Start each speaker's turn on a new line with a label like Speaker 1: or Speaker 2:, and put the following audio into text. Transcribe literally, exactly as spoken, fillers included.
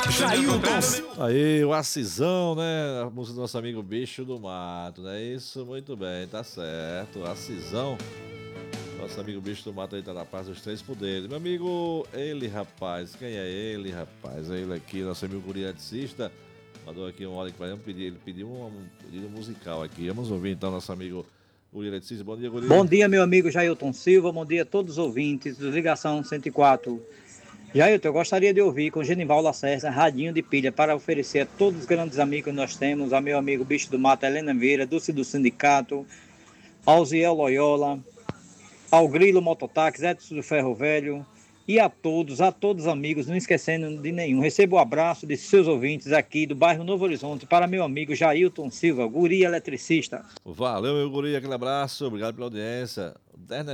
Speaker 1: Jailton.
Speaker 2: Aí, o Acisão, né? A música do nosso amigo Bicho do Mato, né? Isso, muito bem, tá certo. Acisão. Nosso amigo Bicho do Mato aí tá na paz dos três poderes. Meu amigo, ele, rapaz, quem é ele, rapaz? É ele aqui, nosso amigo Guri Eletricista. Mandou aqui um áudio pra ele, pedir, ele pediu um, um pedido musical aqui. Vamos ouvir então nosso amigo Guri Eletricista. Bom dia,
Speaker 3: Bom
Speaker 2: Guri.
Speaker 3: dia, meu amigo Jailton Silva, bom dia a todos os ouvintes do Ligação cento e quatro. Jailton, eu gostaria de ouvir com Genival Lacerda, Radinho de Pilha, para oferecer a todos os grandes amigos que nós temos, a meu amigo Bicho do Mato, Helena Vieira, Dulce do Sindicato, ao Ziel Loyola, ao Grilo Mototáxi, Edson do Ferro Velho, e a todos, a todos os amigos, não esquecendo de nenhum. Recebo o abraço de seus ouvintes aqui do bairro Novo Horizonte para meu amigo Jailton Silva, Guri Eletricista.
Speaker 2: Valeu, meu Guri, aquele abraço. Obrigado pela audiência.